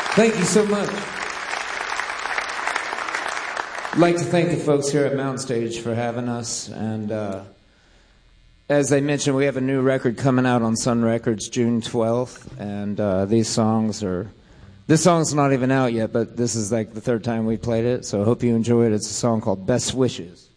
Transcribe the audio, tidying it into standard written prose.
Thank you so much. I'd like to thank the folks here at Mountain Stage for having us. And as I mentioned, we have a new record coming out on Sun Records June 12th. And this song's not even out yet, but this is like the third time we played it. So I hope you enjoy it. It's a song called Best Wishes.